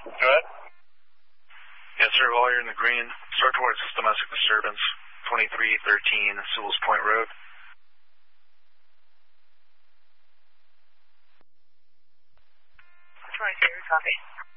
Go ahead. Yes, sir. While you're in the green, start towards this domestic disturbance, 2313 Sewell's Point Road. 23, copy.